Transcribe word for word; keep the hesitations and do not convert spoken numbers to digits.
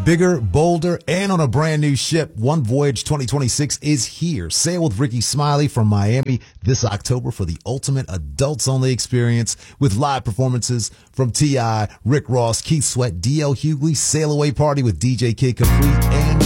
Bigger, bolder, and on a brand new ship, One Voyage twenty twenty-six is here. Sail with Ricky Smiley from Miami this October for the ultimate adults-only experience with live performances from T I, Rick Ross, Keith Sweat, D L Hughley, Sail Away Party with D J Kid Capri, and